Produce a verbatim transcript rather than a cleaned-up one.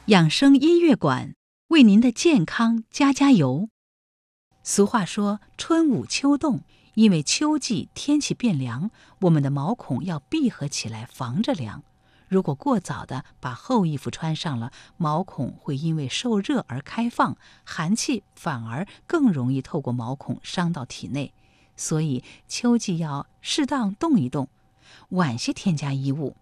养生音乐馆为您的健康加加油。俗话说春捂秋冻，因为秋季天气变凉，我们的毛孔要闭合起来防着凉。如果过早的把厚衣服穿上了，毛孔会因为受热而开放，寒气反而更容易透过毛孔伤到体内。所以秋季要适当动一动，晚些添加衣物。